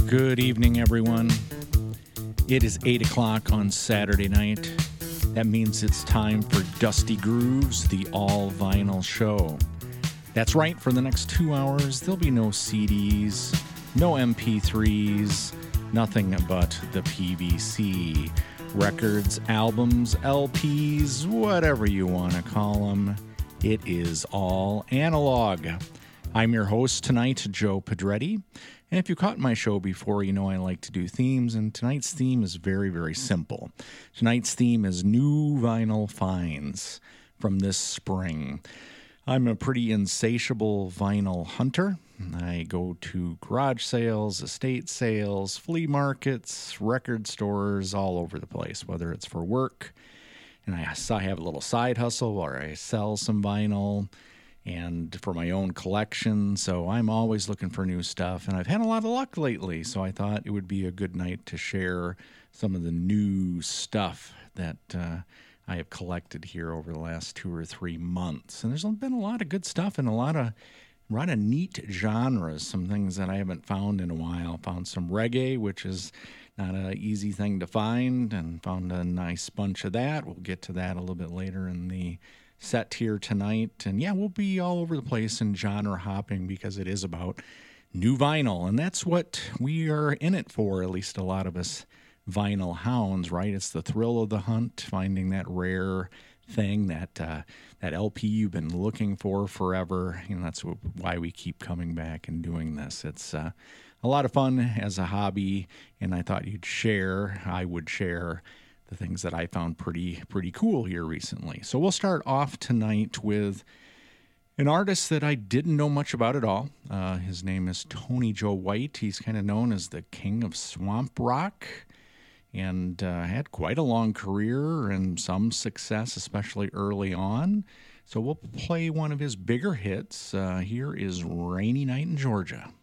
Good evening, everyone. It is 8 o'clock on Saturday night. That means it's time for Dusty Grooves, the all-vinyl show. That's right, for the next 2 hours, there'll be no CDs, no MP3s, nothing but the PVC. Records, albums, LPs, whatever you want to call them. It is all analog. I'm your host tonight, Joe Pedretti. And if you caught my show before, you know I like to do themes, and tonight's theme is very, very simple. Tonight's theme is new vinyl finds from this spring. I'm a pretty insatiable vinyl hunter. I go to garage sales, estate sales, flea markets, record stores, all over the place, whether it's for work, and I have a little side hustle where I sell some vinyl, and for my own collection, so I'm always looking for new stuff, and I've had a lot of luck lately, so I thought it would be a good night to share some of the new stuff that I have collected here over the last 2 or 3 months. And there's been a lot of good stuff and a lot of neat genres, some things that I haven't found in a while. Found some reggae, which is not an easy thing to find, and found a nice bunch of that. We'll get to that a little bit later in the set here tonight. And yeah, we'll be all over the place in genre hopping because it is about new vinyl, and that's what we are in it for, at least a lot of us vinyl hounds, right? It's the thrill of the hunt, finding that rare thing, that LP you've been looking for forever. You know, that's why we keep coming back and doing this. It's a lot of fun as a hobby, and I thought I would share the things that I found pretty cool here recently. So we'll start off tonight with an artist that I didn't know much about at all. His name is Tony Joe White. He's kind of known as the king of swamp rock, and had quite a long career and some success, especially early on. So we'll play one of his bigger hits. Here is Rainy Night in Georgia.